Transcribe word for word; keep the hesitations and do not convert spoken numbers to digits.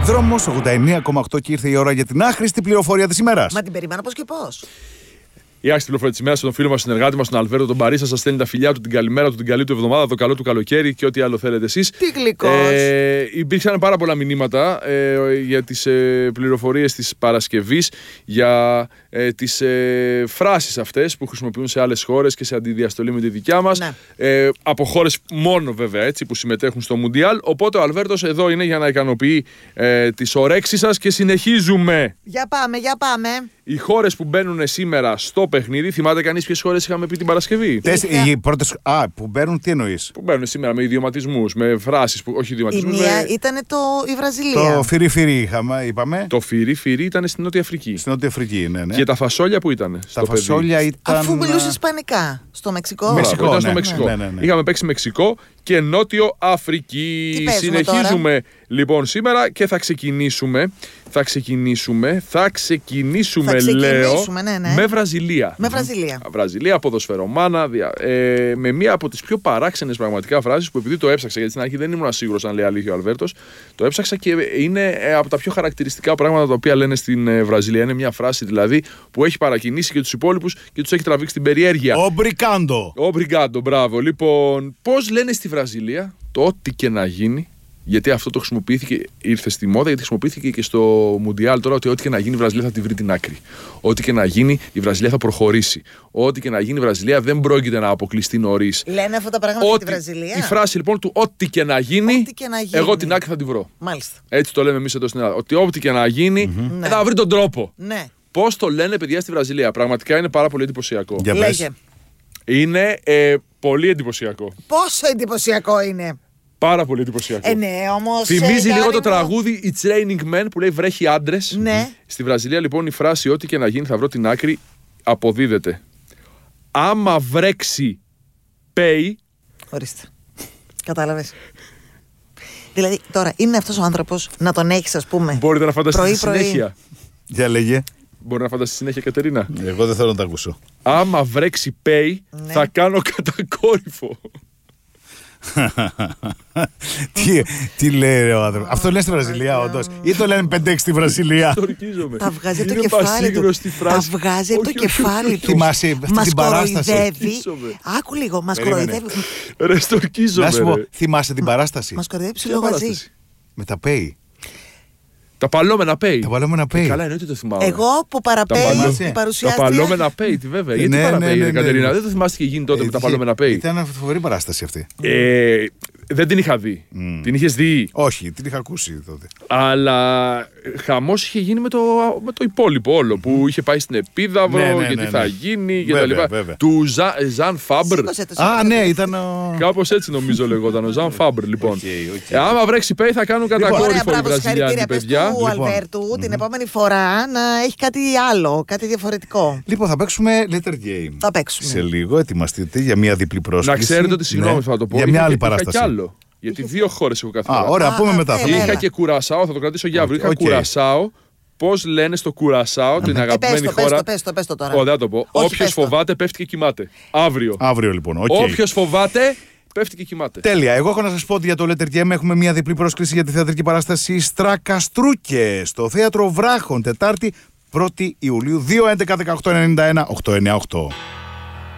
Δρόμος ογδόντα εννέα κόμμα οκτώ και ήρθε η ώρα για την άχρηστη πληροφορία της ημέρας. Μα την περιμένω πώς και πώς. Η άχρηστη πληροφορία της ημέρας, τον φίλο μας, συνεργάτη μας, τον Αλβέρτο τον Παρίσσα, σας στέλνει τα φιλιά του, την καλημέρα του, την καλή του εβδομάδα, το καλό του καλοκαίρι και ό,τι άλλο θέλετε εσείς. Τι γλυκός. Ε, υπήρξαν πάρα πολλά μηνύματα ε, για τις ε, πληροφορίες της Παρασκευής, για ε, τις ε, φράσεις αυτές που χρησιμοποιούν σε άλλες χώρες και σε αντιδιαστολή με τη δικιά μας. Ναι. Ε, από χώρες μόνο βέβαια έτσι, που συμμετέχουν στο Μουντιάλ. Οπότε ο Αλβέρτος εδώ είναι για να ικανοποιεί ε, τις ορέξεις σας και συνεχίζουμε. Για πάμε, για πάμε. Οι χώρες που μπαίνουν σήμερα στο παιχνίδι, θυμάται κανείς ποιες χώρες είχαμε πει την Παρασκευή? Τες, οι πρώτες. Α, που μπαίνουν, τι εννοείς? Που μπαίνουν σήμερα με ιδιωματισμούς, με φράσεις, που, όχι Η ιδιωματισμούς. μία με... ήταν το, η Βραζιλία. Το φυρί φυρί είχαμε, είπαμε. Το φυρί φυρί ήταν στην Νότια Αφρική. Στην Νότια Αφρική, ναι, ναι. Και τα φασόλια που ήταν? Τα φασόλια παιδί. ήταν. Αφού μιλούσε ισπανικά. Στο Μεξικό. Μεξικό. Ήταν στο ναι, Μεξικό. ναι, ναι, ναι. Είχαμε παίξει Μεξικό και Νότιο Αφρική. Τι παίζουμε Συνεχίζουμε τώρα? λοιπόν σήμερα και θα ξεκινήσουμε. Θα ξεκινήσουμε, θα ξεκινήσουμε, Θα λέω, ξεκινήσουμε, ναι, ναι. με Βραζιλία. Με Βραζιλία. Βραζιλία, ποδοσφαιρομάνα, δια, ε, με μία από τις πιο παράξενες πραγματικά φράσεις που, επειδή το έψαξα, γιατί στην αρχή δεν ήμουν σίγουρος αν λέει αλήθεια ο Αλβέρτος, το έψαξα και είναι ε, από τα πιο χαρακτηριστικά πράγματα τα οποία λένε στην ε, Βραζιλία. Είναι μια φράση δηλαδή που έχει παρακινήσει και τους υπόλοιπους και τους έχει τραβήξει την περιέργεια. Ομπρικάντο. Ομπριγκάντο, μπράβο. Λοιπόν, πώς λένε στη Βραζιλία το ό,τι και να γίνει? Γιατί αυτό το χρησιμοποιήθηκε, ήρθε στη μόδα, γιατί χρησιμοποιήθηκε και στο Μουντιάλ τώρα, ότι ό,τι και να γίνει η Βραζιλία θα τη βρει την άκρη. Ό,τι και να γίνει η Βραζιλία θα προχωρήσει. Ό,τι και να γίνει η Βραζιλία δεν πρόκειται να αποκλειστεί νωρίς. Λένε αυτά τα πράγματα για τη Βραζιλία. Η φράση λοιπόν του ό,τι και να γίνει, Ό,τι και να γίνει. εγώ την άκρη θα τη βρω. Μάλιστα. Έτσι το λέμε εμείς εδώ στην Ελλάδα. Ότι ό,τι και να γίνει, Ναι. θα βρει τον τρόπο. Ναι. Πώς το λένε παιδιά στη Βραζιλία? Πραγματικά είναι πάρα πολύ εντυπωσιακό. Για πες. Λέγε. Είναι ε, πολύ εντυπωσιακό. Πόσο εντυπωσιακό είναι. Πάρα πολύ εντυπωσιακό. Ε, ναι, όμως. Θυμίζει ε, λίγο Γιάννη το μου. τραγούδι It's Raining Men που λέει βρέχει άντρες. Ναι. Στη Βραζιλία λοιπόν η φράση ό,τι και να γίνει θα βρω την άκρη αποδίδεται. Άμα βρέξει pay. Ορίστε. Κατάλαβες. Δηλαδή, τώρα είναι αυτός ο άνθρωπος να τον έχεις, ας πούμε. Μπορείτε να φανταστείτε στη πρωί-πρωί. συνέχεια. Για λέγε. Μπορεί να φανταστεί συνέχεια, Κατερίνα. Εγώ δεν θέλω να τα ακούσω. Άμα βρέξει pay, Ναι. θα κάνω κατακόρυφο. τι, τι λέει ρε ο άνθρωπος? Αυτό λένε στη Βραζιλία, όντως? Ή το λένε πέντε έξι στη Βραζιλία? Το ορκίζομαι. Τα βγάζει από το Είναι κεφάλι του. πασίγνωστη Τα φράση. βγάζει από το Όχι, όχι, κεφάλι όχι, του. Θυμάσαι αυτή Μας την παράσταση? κοροϊδεύει. Ορκίζομαι. Άκου λίγο, μας Περίμενε. κοροϊδεύει. Ρε, στο ορκίζομαι. Να σου πω, ρε. θυμάσαι την παράσταση? Μας κοροϊδεύει Ποια ψηλό παράσταση? γαζί. Με τα pay. Τα παλόμενα pay. Τα παλόμενα pay. Καλά, εννοείται το θυμάμαι. Εγώ που Τα παραπέει παλιό- την Τα παρουσιάστρια. παλόμενα pay, τι βέβαια. Γιατί Ναι, παραπέει, ναι, ναι, ρε, ναι, Κατερίνα? ναι. Δεν το θυμάστε τι είχε γίνει τότε με τα Είχε- παλόμενα pay. Ήταν φοβερή παράσταση αυτή. Ε, δεν την είχα δει. Την είχες δει. Όχι, την είχα ακούσει τότε. Αλλά χαμός είχε γίνει με το, με το υπόλοιπο όλο. Που είχε πάει στην Επίδαυρο, Ναι, ναι, ναι, γιατί ναι. θα γίνει και τα Βέβαια, λοιπά. βέβαια. Του Ζα- Ζαν Φάμπρ. Σήκωσε το, Α, σήκωσε ναι, το. ήταν ο. Κάπως έτσι νομίζω λεγόταν. Ο Ζαν Φάμπρ, λοιπόν. Οκ, οκ. Ε, άμα βρέξει πay θα κάνουν Ωραία, κατακόρυφο οι μπράβο, Βραζιλιάνοι, συγχαρητήρια. Πες παιδιά. του Λοιπόν. Αλβέρτου την επόμενη φορά να έχει κάτι άλλο, κάτι διαφορετικό. Λοιπόν, θα παίξουμε letter game. Θα παίξουμε. Σε λίγο, ετοιμαστείτε για μια διπλή πρόσκληση. Να ξέρετε ότι, συγγνώμη, Ναι, θα το πω. Για είχα μια άλλη και- είχα παράσταση. κι άλλο. Γιατί δύο χώρες έχω κάθε Α, φορά. ωραία, Α, πούμε α, μετά. έλα, θα έλα. Είχα και Κουρασάο, θα το κρατήσω για αύριο. Είχα Οκ. Κουρασάο. Πώς λένε στο Κουρασάο, την Ε, πες αγαπημένη το, πες χώρα. το, πες το, πες το τώρα. Ω, δεν θα το πω. Όχι, Όποιος πες το. φοβάται πέφτει και κοιμάται. Αύριο. Αύριο λοιπόν. οκ. Όποιος φοβάται πέφτει και κοιμάται. Τέλεια. Εγώ έχω να σας πω ότι για το Letter Game έχουμε μια διπλή πρόσκληση για τη θεατρική παράσταση Στρακαστρούκε στο Θέατρο Βράχων, Τετάρτη πρώτη Ιουλίου, δύο έντεκα δεκαοκτώ ενενήντα ένα οκτακόσια ενενήντα οκτώ.